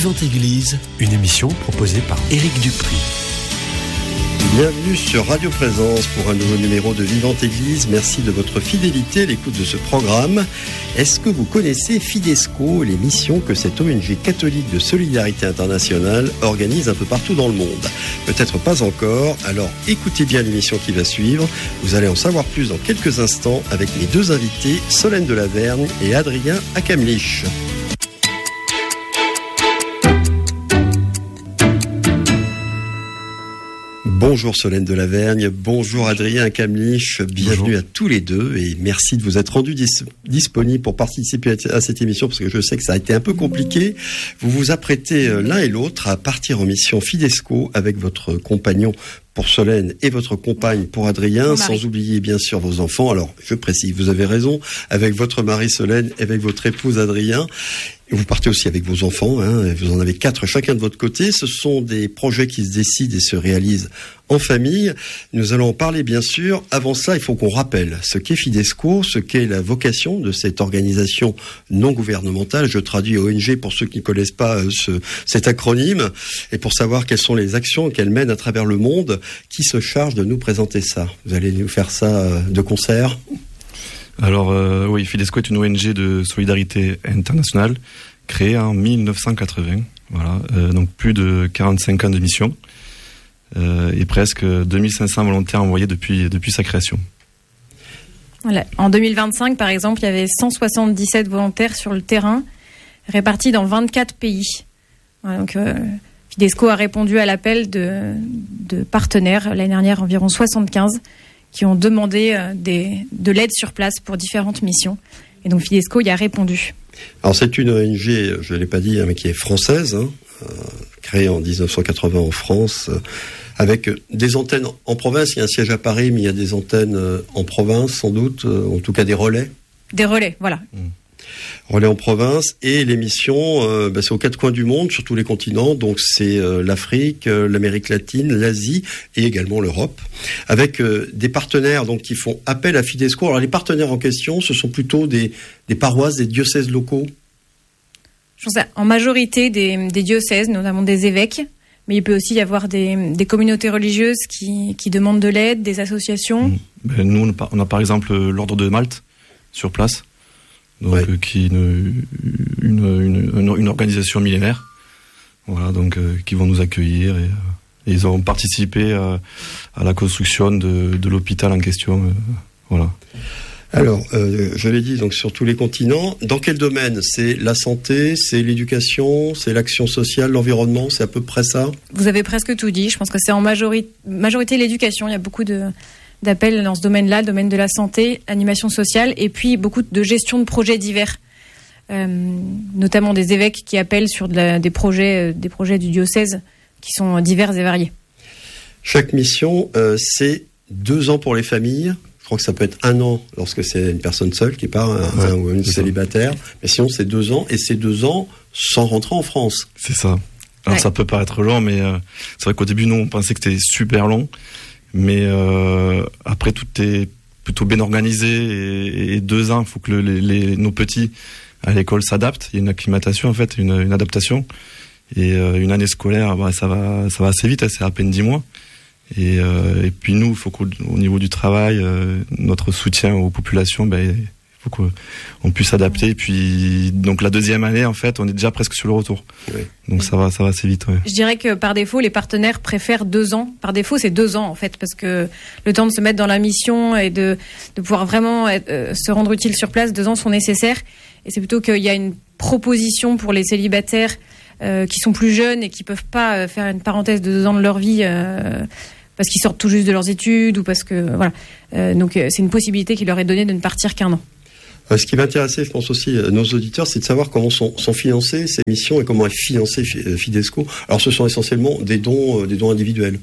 Vivante Église, une émission proposée par Éric Dupri. Bienvenue sur Radio Présence pour un nouveau numéro de Vivante Église. Merci de votre fidélité à l'écoute de ce programme. Est-ce que vous connaissez Fidesco, les missions que cette ONG catholique de solidarité internationale organise un peu partout dans le monde? Peut-être pas encore, alors écoutez bien l'émission qui va suivre. Vous allez en savoir plus dans quelques instants avec mes deux invités, Solène de Lavergne et Adrien Akamlich. Bonjour Solène de Lavergne, bonjour Adrien Akamlich, bienvenue bonjour à tous les deux et merci de vous être rendus disponibles pour participer à cette émission parce que je sais que ça a été un peu compliqué. Vous vous apprêtez l'un et l'autre à partir en mission Fidesco avec votre compagnon pour Solène et votre compagne pour Adrien, sans oublier bien sûr vos enfants. Alors je précise, vous avez raison, avec votre mari Solène et avec votre épouse Adrien. Et vous partez aussi avec vos enfants, vous en avez 4 chacun de votre côté. Ce sont des projets qui se décident et se réalisent en famille. Nous allons en parler bien sûr. Avant ça, il faut qu'on rappelle ce qu'est Fidesco, ce qu'est la vocation de cette organisation non gouvernementale. Je traduis ONG pour ceux qui ne connaissent pas cet acronyme et pour savoir quelles sont les actions qu'elle mène à travers le monde. Qui se charge de nous présenter ça? Vous allez nous faire ça de concert? Alors oui, Fidesco est une ONG de solidarité internationale créée en 1980. Voilà, donc plus de 45 ans de mission et presque 2500 volontaires envoyés depuis sa création. Voilà. En 2025, par exemple, il y avait 177 volontaires sur le terrain, répartis dans 24 pays. Voilà, donc Fidesco a répondu à l'appel de partenaires, l'année dernière environ 75, qui ont demandé de l'aide sur place pour différentes missions. Et donc Fidesco y a répondu. Alors c'est une ONG, je ne l'ai pas dit, mais qui est française, créée en 1980 en France, avec des antennes en province. Il y a un siège à Paris, mais il y a des antennes en province sans doute, en tout cas des relais. Des relais, voilà. Relais en province, et les missions, c'est aux 4 coins du monde, sur tous les continents, donc c'est l'Afrique, l'Amérique latine, l'Asie et également l'Europe, avec des partenaires donc qui font appel à Fidesco. Alors les partenaires en question, ce sont plutôt des paroisses, des diocèses locaux. Je pense en majorité des diocèses, notamment des évêques, mais il peut aussi y avoir des communautés religieuses qui demandent de l'aide, des associations. Nous, on a par exemple l'Ordre de Malte sur place. Donc, qui est une organisation millénaire, voilà, donc qui vont nous accueillir et ils ont participé à la construction de l'hôpital en question, voilà. Alors, je l'ai dit, donc sur tous les continents. Dans quel domaine? C'est la santé, c'est l'éducation, c'est l'action sociale, l'environnement, c'est à peu près ça? Vous avez presque tout dit. Je pense que c'est en majorité l'éducation. Il y a beaucoup d'appels dans ce domaine-là, le domaine de la santé, animation sociale, et puis beaucoup de gestion de projets divers, notamment des évêques qui appellent sur des projets du diocèse qui sont divers et variés. Chaque mission, c'est 2 ans pour les familles. Je crois que ça peut être 1 an lorsque c'est une personne seule qui part, un ou une célibataire. Mais sinon, c'est 2 ans, et c'est 2 ans sans rentrer en France. C'est ça. Alors ça peut paraître long, mais c'est vrai qu'au début, nous, on pensait que c'était super long. Mais après, tout est plutôt bien organisé et 2 ans, il faut que nos petits à l'école s'adaptent. Il y a une acclimatation, en fait, une adaptation. Et une année scolaire, ça va assez vite, c'est à peine 10 mois. Et puis nous, il faut qu'au niveau du travail, notre soutien aux populations, il faut qu'on puisse s'adapter. Et puis, donc la 2e année, en fait, on est déjà presque sur le retour. Oui. Donc ça va assez vite. Ouais. Je dirais que par défaut, les partenaires préfèrent 2 ans. Par défaut, c'est 2 ans, en fait, parce que le temps de se mettre dans la mission et de pouvoir vraiment se rendre utile sur place, 2 ans sont nécessaires. Et c'est plutôt qu'il y a une proposition pour les célibataires qui sont plus jeunes et qui peuvent pas faire une parenthèse de 2 ans de leur vie parce qu'ils sortent tout juste de leurs études ou parce que voilà. Donc c'est une possibilité qui leur est donnée de ne partir qu'1 an. Ce qui va intéresser, je pense aussi, nos auditeurs, c'est de savoir comment sont financées ces missions et comment est financée Fidesco. Alors, ce sont essentiellement des dons individuels.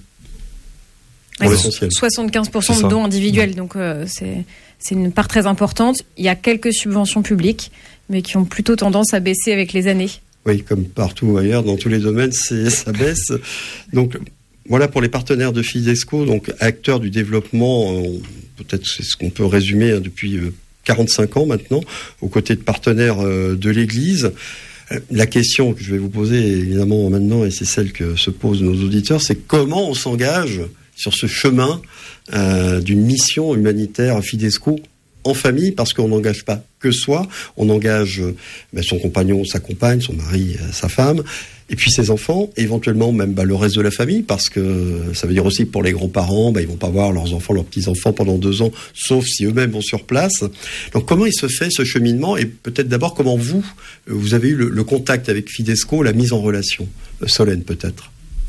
Pour l'essentiel. 75% de dons individuels, donc c'est une part très importante. Il y a quelques subventions publiques, mais qui ont plutôt tendance à baisser avec les années. Oui, comme partout ailleurs, dans tous les domaines, ça baisse. Donc, voilà pour les partenaires de Fidesco, donc acteurs du développement, peut-être c'est ce qu'on peut résumer depuis 45 ans maintenant, aux côtés de partenaires de l'Église. La question que je vais vous poser évidemment maintenant, et c'est celle que se posent nos auditeurs, c'est comment on s'engage sur ce chemin d'une mission humanitaire Fidesco en famille, parce qu'on n'engage pas que soi, on engage son compagnon, sa compagne, son mari, sa femme, et puis ses enfants, et éventuellement même le reste de la famille, parce que ça veut dire aussi que pour les grands-parents, ils vont pas voir leurs enfants, leurs petits-enfants pendant 2 ans, sauf si eux-mêmes vont sur place. Donc comment il se fait ce cheminement, et peut-être d'abord comment vous avez eu le contact avec Fidesco, la mise en relation. Solène peut-être.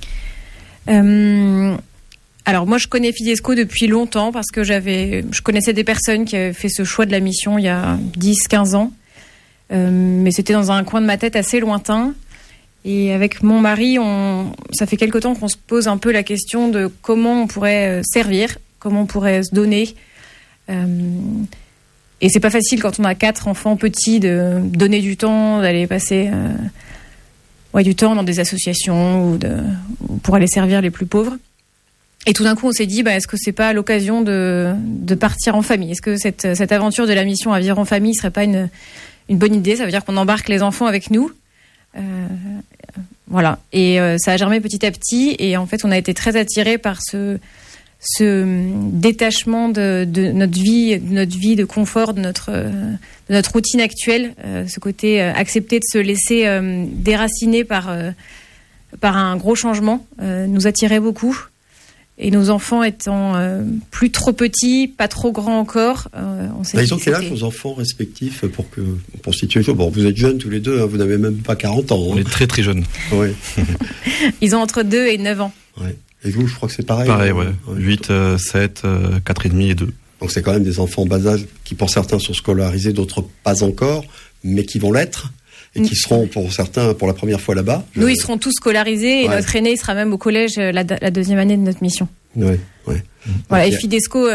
Alors moi je connais Fidesco depuis longtemps parce que je connaissais des personnes qui avaient fait ce choix de la mission il y a 10-15 ans. Mais c'était dans un coin de ma tête assez lointain. Et avec mon mari, ça fait quelque temps qu'on se pose un peu la question de comment on pourrait servir, comment on pourrait se donner. Et c'est pas facile quand on a 4 enfants petits de donner du temps, d'aller passer du temps dans des associations ou pour aller servir les plus pauvres. Et tout d'un coup, on s'est dit, est-ce que c'est pas l'occasion de partir en famille ? Est-ce que cette aventure de la mission à vivre en famille serait pas une bonne idée ? Ça veut dire qu'on embarque les enfants avec nous. Voilà. Et ça a germé petit à petit. Et en fait, on a été très attirés par ce détachement de notre vie de confort, de notre routine actuelle. Ce côté accepter de se laisser déraciner par un gros changement nous attirait beaucoup. Et nos enfants étant plus trop petits, pas trop grands encore, on s'est dit... Ils ont quel âge vos enfants respectifs pour situer les choses ? Bon, vous êtes jeunes tous les deux, vous n'avez même pas 40 ans. On est très très jeunes. Oui. Ils ont entre 2 et 9 ans. Ouais. Et vous, je crois que c'est pareil. Pareil, ouais. 8, 7, 4,5 et 2. Donc c'est quand même des enfants en bas âge qui pour certains sont scolarisés, d'autres pas encore, mais qui vont l'être. Et qui seront pour certains pour la première fois là-bas. Nous, ils seront tous scolarisés et notre aîné sera même au collège la 2e année de notre mission. Ouais. Voilà, et Fidesco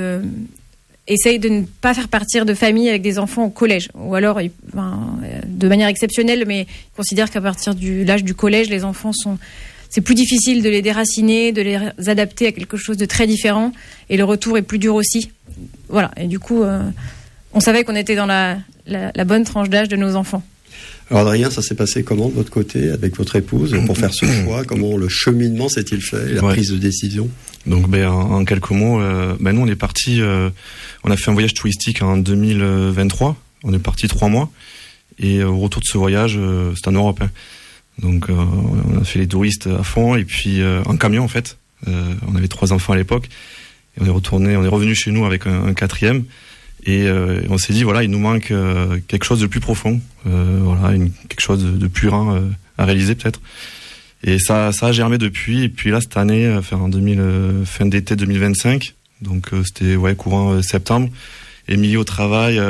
essaye de ne pas faire partir de famille avec des enfants au collège. Ou alors, de manière exceptionnelle, mais il considère qu'à partir de l'âge du collège, les enfants c'est plus difficile de les déraciner, de les adapter à quelque chose de très différent. Et le retour est plus dur aussi. Voilà, et du coup, on savait qu'on était dans la bonne tranche d'âge de nos enfants. Alors Adrien, ça s'est passé comment de votre côté avec votre épouse pour faire ce choix ? Comment le cheminement s'est-il fait, la prise de décision ? Donc en quelques mots, nous on est parti, on a fait un voyage touristique en 2023. On est parti 3 mois et au retour de ce voyage, c'était en Europe. Donc on a fait les touristes à fond et puis en camion en fait. On avait 3 enfants à l'époque et on est revenu chez nous avec un 4e. Et on s'est dit, il nous manque quelque chose de plus profond, quelque chose de plus grand à réaliser peut-être. Et ça a germé depuis. Et puis là, cette année, fin d'été 2025, donc c'était courant septembre, Émilie au travail,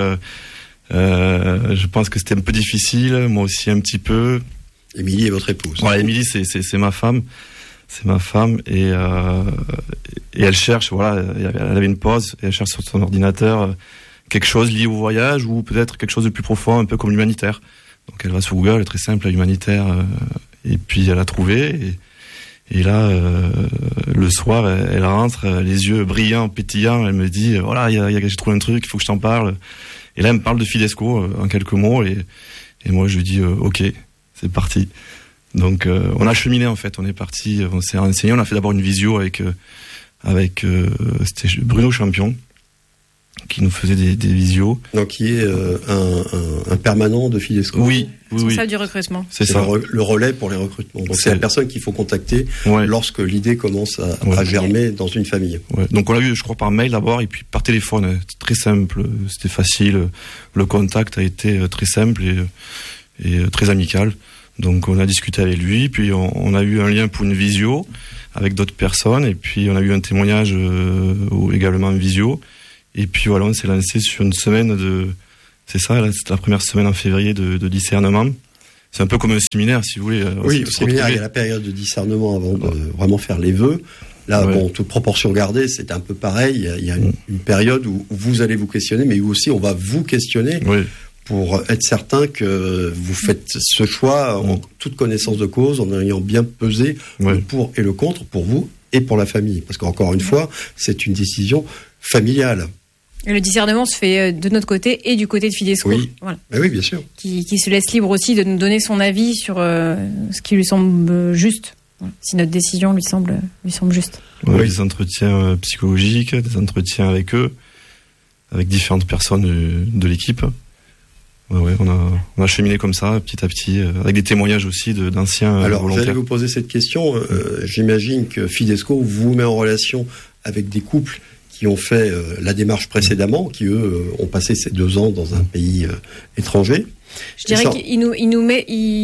je pense que c'était un peu difficile, moi aussi un petit peu. Émilie est votre épouse. Voilà, Émilie, c'est ma femme. C'est ma femme et elle cherche, elle avait une pause et elle cherche sur son ordinateur quelque chose lié au voyage ou peut-être quelque chose de plus profond, un peu comme l'humanitaire. Donc elle va sur Google, très simple, humanitaire, et puis elle a trouvé. Et là, le soir, elle rentre, les yeux brillants, pétillants, elle me dit, j'ai trouvé un truc, il faut que je t'en parle. Et là, elle me parle de Fidesco en quelques mots et moi je lui dis, ok, c'est parti. Donc on a cheminé en fait, on est parti, on s'est renseigné, on a fait d'abord une visio avec c'était Bruno Champion qui nous faisait des visios. Donc qui est un permanent de Fidesco. Oui. Ça du recrutement. C'est ça. Le relais pour les recrutements. Donc c'est la personne qu'il faut contacter lorsque l'idée commence à germer dans une famille. Ouais. Donc on l'a eu, je crois, par mail d'abord et puis par téléphone. C'était très simple, c'était facile. Le contact a été très simple et très amical. Donc on a discuté avec lui, puis on a eu un lien pour une visio avec d'autres personnes, et puis on a eu un témoignage également en visio. Et puis on s'est lancé sur une semaine c'était la première semaine en février de discernement. C'est un peu comme un séminaire, si vous voulez. Oui, au séminaire, il y a la période de discernement avant de vraiment faire les vœux. Là, toute proportion gardée, c'est un peu pareil. Il y a une période où vous allez vous questionner, mais où aussi on va vous questionner. Oui. Pour être certain que vous faites ce choix en toute connaissance de cause, en ayant bien pesé le pour et le contre pour vous et pour la famille. Parce qu'encore une fois, c'est une décision familiale. Et le discernement se fait de notre côté et du côté de Fidesco. Oui, voilà. Oui, bien sûr. Qui se laisse libre aussi de nous donner son avis sur ce qui lui semble juste. Voilà. Si notre décision lui semble juste. Ouais, des entretiens psychologiques, des entretiens avec eux, avec différentes personnes de l'équipe. Ouais, on a cheminé comme ça, petit à petit, avec des témoignages aussi d'anciens Alors, volontaires. j'allais vous poser cette question. J'imagine que Fidesco vous met en relation avec des couples qui ont fait la démarche précédemment, qui eux ont passé ces 2 ans dans un pays étranger. Je dirais qu'il nous met...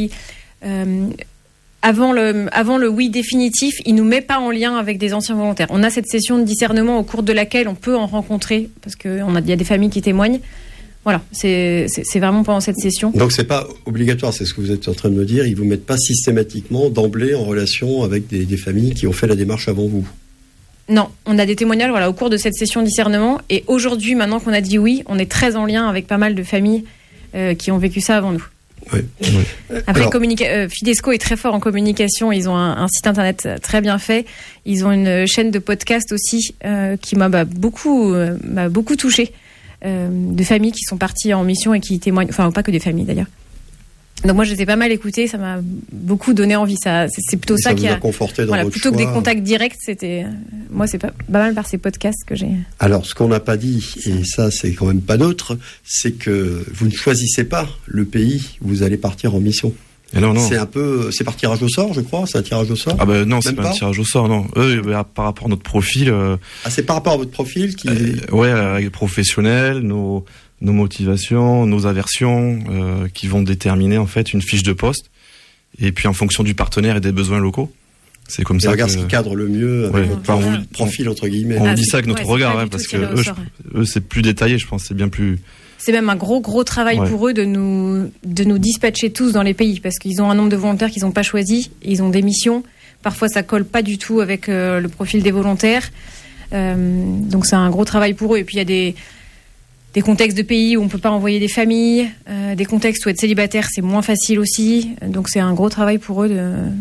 Avant le oui définitif, il nous met pas en lien avec des anciens volontaires. On a cette session de discernement au cours de laquelle on peut en rencontrer, parce qu'il y a des familles qui témoignent. Voilà, c'est vraiment pendant cette session. Donc c'est pas obligatoire, c'est ce que vous êtes en train de me dire. Ils vous mettent pas systématiquement d'emblée en relation avec des familles qui ont fait la démarche avant vous. Non, on a des témoignages au cours de cette session de discernement. Et aujourd'hui, maintenant qu'on a dit oui, on est très en lien avec pas mal de familles qui ont vécu ça avant nous. Oui. Après, Fidesco est très fort en communication. Ils ont un site internet très bien fait. Ils ont une chaîne de podcast aussi qui m'a beaucoup touchée. De familles qui sont parties en mission et qui témoignent. Enfin, pas que des familles d'ailleurs. Donc moi, je les ai pas mal écoutées. Ça m'a beaucoup donné envie. C'est plutôt ça qui a conforté dans votre plutôt choix. Que des contacts directs, moi, c'est pas mal par ces podcasts que j'ai. Alors, ce qu'on n'a pas dit, et ça, c'est quand même pas neutre, c'est que vous ne choisissez pas le pays où vous allez partir en mission. Et non. C'est par tirage au sort, je crois. C'est un tirage au sort. Ah ben non, c'est pas un tirage au sort, non. Par rapport à notre profil. C'est par rapport à votre profil qui. Avec les professionnels, nos motivations, nos aversions, qui vont déterminer en fait une fiche de poste. Et puis en fonction du partenaire et des besoins locaux. C'est comme ça. Regarde ce qui cadre le mieux avec votre profil entre guillemets. On dit ça avec notre regard, parce que eux, c'est plus détaillé, je pense. C'est bien plus. C'est même un gros travail pour eux de nous dispatcher tous dans les pays, parce qu'ils ont un nombre de volontaires qu'ils n'ont pas choisi, ils ont des missions. Parfois, ça colle pas du tout avec le profil des volontaires. Donc, c'est un gros travail pour eux. Et puis, il y a des contextes de pays où on peut pas envoyer des familles, des contextes où être célibataire, c'est moins facile aussi. Donc, c'est un gros travail pour eux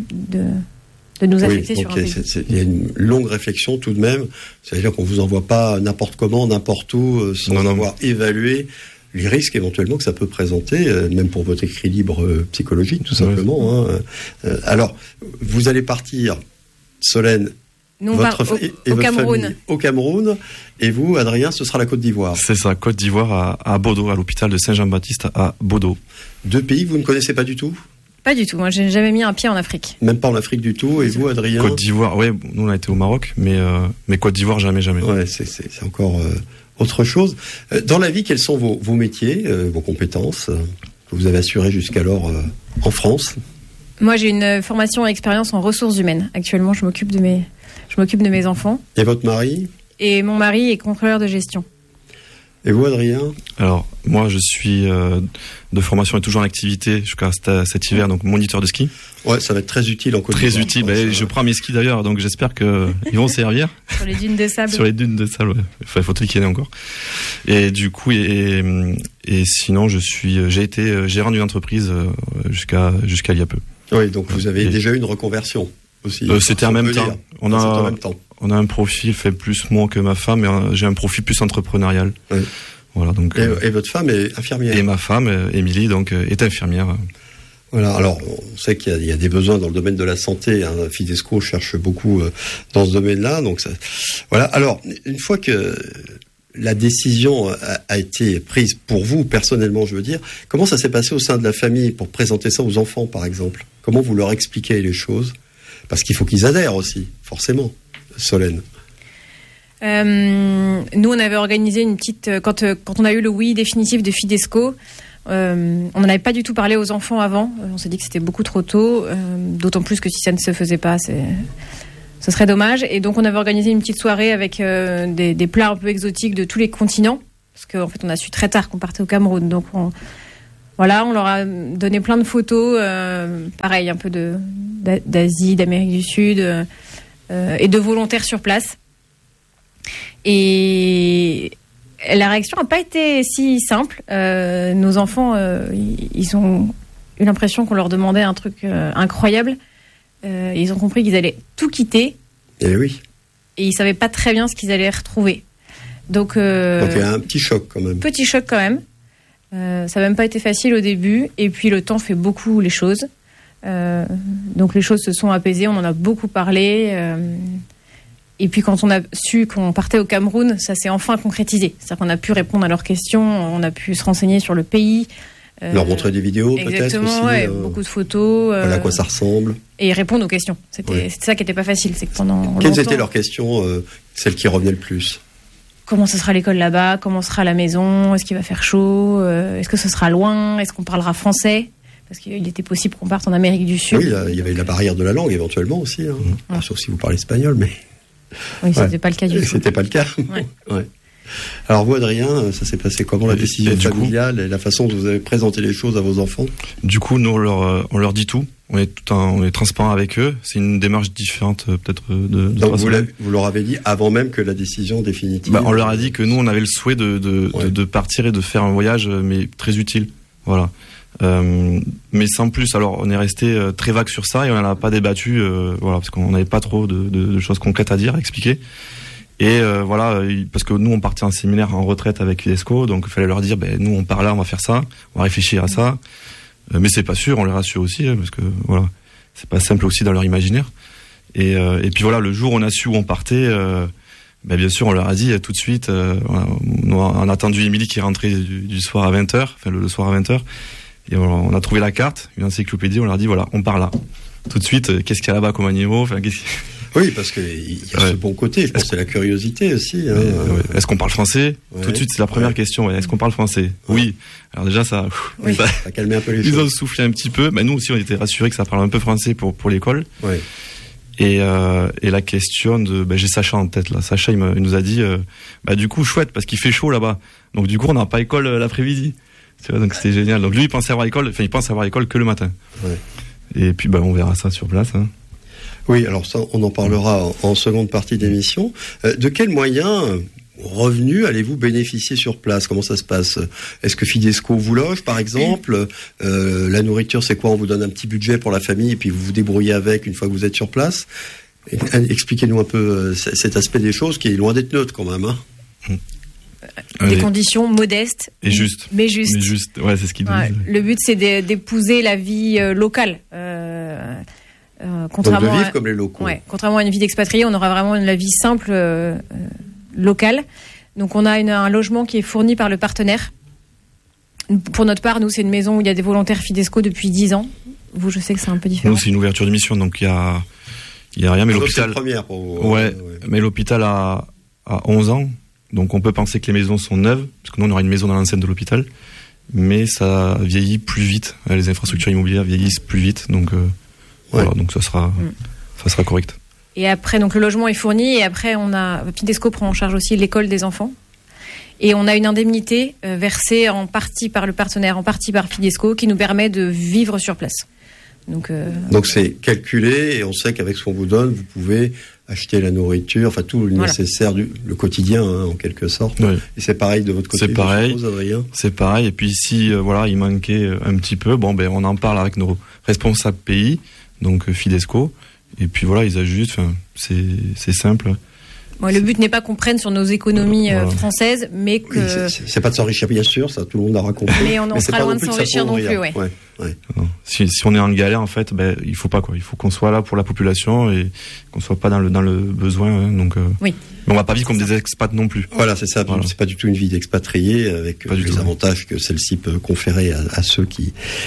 de nous affecter sur un pays. Il y a une longue réflexion tout de même. C'est-à-dire qu'on vous envoie pas n'importe comment, n'importe où, sans avoir évalué les risques éventuellement que ça peut présenter, même pour votre équilibre psychologique, tout simplement. Alors, vous allez partir, Solène, au Cameroun. Au Cameroun, et vous, Adrien, ce sera la Côte d'Ivoire. C'est ça, Côte d'Ivoire à Bodo, à l'hôpital de Saint-Jean-Baptiste à Bodo. 2 pays que vous ne connaissez pas du tout ? Pas du tout, moi j'ai jamais mis un pied en Afrique. Même pas en Afrique du tout, et vous, Adrien ? Côte d'Ivoire, oui, nous on a été au Maroc, mais Côte d'Ivoire, jamais. Ouais, c'est encore autre chose. Dans la vie, quels sont vos métiers, vos compétences que vous avez assurées jusqu'alors en France ? Moi, j'ai une formation et expérience en ressources humaines. Actuellement, je m'occupe de mes enfants. Et votre mari ? Et mon mari est contrôleur de gestion. Et vous, Adrien ? Alors, moi, je suis de formation et toujours en activité jusqu'à cet hiver, donc moniteur de ski. Ouais, ça va être très utile en Côte d'Ivoire. Très utile. Je prends mes skis d'ailleurs, donc j'espère qu'ils vont servir. Sur les dunes de sable. Sur les dunes de sable, ouais. Enfin, il faut triquiner encore. Et du coup, et sinon, j'ai été gérant d'une entreprise jusqu'à il y a peu. Oui, donc vous avez déjà eu une reconversion aussi. C'était en même temps. On a un profil fait plus moi que ma femme, mais j'ai un profil plus entrepreneurial. Oui. Voilà, donc, et votre femme est infirmière. Et ma femme, Émilie, donc, est infirmière. Voilà, alors on sait qu'il y a des besoins dans le domaine de la santé. Fidesco cherche beaucoup dans ce domaine-là. Donc voilà. Alors, une fois que la décision a été prise pour vous, personnellement, je veux dire, comment ça s'est passé au sein de la famille pour présenter ça aux enfants, par exemple ? Comment vous leur expliquez les choses ? Parce qu'il faut qu'ils adhèrent aussi, forcément. Solène. Nous, on avait organisé une petite... Quand on a eu le oui définitif de Fidesco, on n'en avait pas du tout parlé aux enfants avant. On s'est dit que c'était beaucoup trop tôt, d'autant plus que si ça ne se faisait pas, ce serait dommage. Et donc, on avait organisé une petite soirée avec des plats un peu exotiques de tous les continents, parce qu'en fait, on a su très tard qu'on partait au Cameroun. Donc, on leur a donné plein de photos, pareil, un peu d'Asie, d'Amérique du Sud, et de volontaires sur place. Et la réaction n'a pas été si simple. Nos enfants, ils ont eu l'impression qu'on leur demandait un truc incroyable. Ils ont compris qu'ils allaient tout quitter. Et oui. Et ils ne savaient pas très bien ce qu'ils allaient retrouver. Donc il y a un petit choc quand même. Petit choc quand même. Ça n'a même pas été facile au début. Et puis le temps fait beaucoup les choses. Donc les choses se sont apaisées. On en a beaucoup parlé. Et puis quand on a su qu'on partait au Cameroun, ça s'est enfin concrétisé. C'est-à-dire qu'on a pu répondre à leurs questions. On a pu se renseigner sur le pays. Leur montrer des vidéos peut-être aussi. Beaucoup de photos. Voilà à quoi ça ressemble. Et répondre aux questions. C'était ça qui n'était pas facile. C'est que pendant Quelles étaient leurs questions, celles qui revenaient le plus? Comment ce sera l'école là-bas? Comment sera la maison? Est-ce qu'il va faire chaud? Est-ce que ce sera loin? Est-ce qu'on parlera français? Parce qu'il était possible qu'on parte en Amérique du Sud. Oui, il y avait la barrière de la langue éventuellement aussi. Hein. Sauf si vous parlez espagnol, mais... Oui, c'était pas le cas du tout. C'était pas le cas. Ouais. Alors vous, Adrien, ça s'est passé comment la décision familiale et la façon dont vous avez présenté les choses à vos enfants? Du coup, nous, on leur dit tout. On est transparent avec eux. C'est une démarche différente peut-être de Donc vous leur avez dit avant même que la décision définitive? On leur a dit que nous, on avait le souhait de partir et de faire un voyage, mais très utile. Voilà. Mais sans plus. Alors, on est resté très vague sur ça et on n'en a pas débattu, voilà, parce qu'on n'avait pas trop de choses concrètes à dire, à expliquer. Et voilà, parce que nous, on partait en séminaire en retraite avec Fidesco, donc il fallait leur dire, nous, on part là, on va faire ça, on va réfléchir à ça. Mais c'est pas sûr, on les rassure aussi, parce que voilà, c'est pas simple aussi dans leur imaginaire. Et puis voilà, le jour où on a su où on partait, bien sûr, on leur a dit tout de suite, on a attendu Émilie qui est rentrée du soir à 20h, enfin le soir à 20h, et on a trouvé la carte, une encyclopédie, on leur a dit, voilà, on part là. Tout de suite, qu'est-ce qu'il y a là-bas comme animaux, Oui, parce qu'il y a ce bon côté, je pense que c'est la curiosité aussi. Hein. Est-ce qu'on parle français? Tout de suite, c'est la première question. Est-ce qu'on parle français? Oui. Alors déjà, ça a calmé un peu les choses. Ils ont soufflé un petit peu. Nous aussi, on était rassurés que ça parle un peu français pour l'école. Ouais. Et la question de... j'ai Sacha en tête, là. Sacha, il nous a dit, du coup, chouette, parce qu'il fait chaud là-bas. Donc du coup, on n'a pas école l'après-midi. Tu vois, donc c'était génial. Donc lui, il pense avoir école que le matin. Ouais. Et puis, on verra ça sur place, hein. Oui, alors ça, on en parlera en seconde partie d'émission. De quels moyens, revenus, allez-vous bénéficier sur place? Comment ça se passe? Est-ce que Fidesco vous loge, par exemple? La nourriture, c'est quoi? On vous donne un petit budget pour la famille et puis vous vous débrouillez avec une fois que vous êtes sur place. Expliquez-nous un peu cet aspect des choses qui est loin d'être neutre quand même. Hein. Des conditions modestes. Et justes. Mais justes. Ouais, c'est ce qu'ils disent. Le but, c'est d'épouser la vie locale. Contrairement donc de vivre comme les locaux. Contrairement à une vie d'expatrié, on aura vraiment la vie simple locale. Donc on a un logement qui est fourni par le partenaire. Pour notre part, nous, c'est une maison où il y a des volontaires Fidesco depuis 10 ans. Vous, je sais que c'est un peu différent. Nous, c'est une ouverture de mission, donc il y a rien. Mais l'hôpital. C'est la première pour vous. Ouais. Mais l'hôpital a 11 ans, donc on peut penser que les maisons sont neuves, parce que nous, on aura une maison dans l'enceinte de l'hôpital, mais ça vieillit plus vite. Les infrastructures immobilières vieillissent plus vite, donc. Voilà, donc ça sera correct. Et après, donc le logement est fourni et après Fidesco prend en charge aussi l'école des enfants. Et on a une indemnité versée en partie par le partenaire, en partie par Fidesco, qui nous permet de vivre sur place. Donc c'est calculé et on sait qu'avec ce qu'on vous donne, vous pouvez acheter la nourriture, enfin tout le nécessaire, le quotidien en quelque sorte. Oui. Et c'est pareil de votre côté. C'est pareil. Suppose, Adrien. C'est pareil. Et puis si il manquait un petit peu, on en parle avec nos responsables pays. Donc Fidesco, et puis voilà, ils ajustent, c'est simple. Le but n'est pas qu'on prenne sur nos économies françaises, mais que... Oui, c'est pas de s'enrichir, bien sûr, ça tout le monde aura compris. Mais on sera loin de s'enrichir non plus, Si on est en galère, en fait, il faut pas, quoi. Il faut qu'on soit là pour la population et qu'on soit pas dans le besoin, hein, donc... Oui. Mais on va pas vivre comme des expats non plus. Voilà, c'est ça. Voilà. C'est pas du tout une vie d'expatrié avec les avantages que celle-ci peut conférer à ceux qui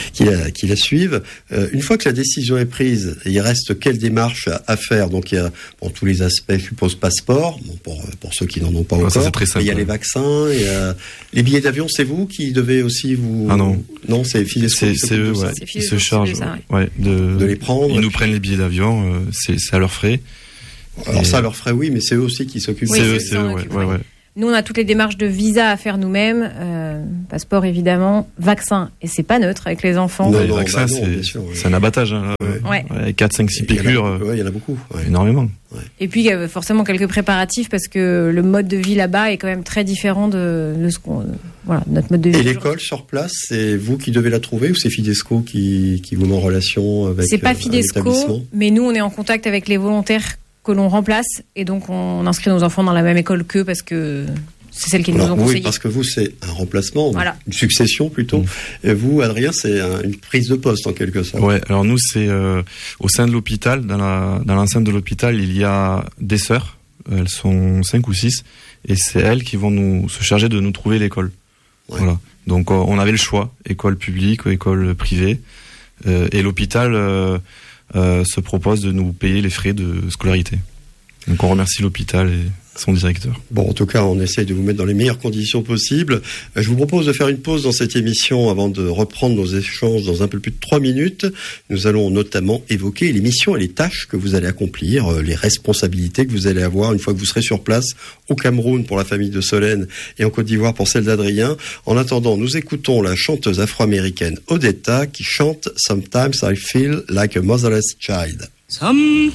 la suivent. Une fois que la décision est prise, il reste quelle démarche à faire? Donc il y a tous les aspects, je suppose, passeport, pour ceux qui n'en ont pas encore. Ça, c'est très simple. Il y a les vaccins, il y a les billets d'avion. C'est vous qui devez aussi vous. Ah non. Non, c'est Fidesco. C'est eux, ouais. Ils se chargent, de les prendre. Ils nous prennent les billets d'avion, c'est à leurs frais. Alors ça leur ferait mais c'est eux aussi qui s'occupent. Oui, c'est eux, ouais. Nous, on a toutes les démarches de visa à faire nous-mêmes, passeport évidemment, vaccin, et c'est pas neutre avec les enfants. Les vaccins, c'est un abattage. Hein, 4, 5, 6 piqûres. Il y en a beaucoup. Énormément. Ouais. Et puis, forcément, quelques préparatifs, parce que le mode de vie là-bas est quand même très différent de ce qu'on... notre mode de vie. Et l'école sur place, c'est vous qui devez la trouver ou c'est Fidesco qui vous met en relation avec C'est pas Fidesco, mais nous, on est en contact avec les volontaires que l'on remplace et donc on inscrit nos enfants dans la même école qu'eux parce que c'est celle qu'ils nous ont conseillé. Oui, parce que vous, c'est un remplacement, voilà. Une succession plutôt. Et vous, Adrien, c'est une prise de poste en quelque sorte. Ouais, alors nous, c'est au sein de l'hôpital, dans l'enceinte de l'hôpital, il y a des sœurs. Elles sont 5 ou 6, et c'est elles qui vont se charger de nous trouver l'école. Ouais. Voilà. Donc on avait le choix, école publique ou école privée, et l'hôpital se propose de nous payer les frais de scolarité. Donc on remercie l'hôpital et son directeur. Bon, en tout cas, on essaye de vous mettre dans les meilleures conditions possibles. Je vous propose de faire une pause dans cette émission avant de reprendre nos échanges dans un peu plus de 3 minutes. Nous allons notamment évoquer les missions et les tâches que vous allez accomplir, les responsabilités que vous allez avoir une fois que vous serez sur place au Cameroun pour la famille de Solène et en Côte d'Ivoire pour celle d'Adrien. En attendant, nous écoutons la chanteuse afro-américaine Odetta qui chante « Sometimes I feel like a motherless child ». Sometimes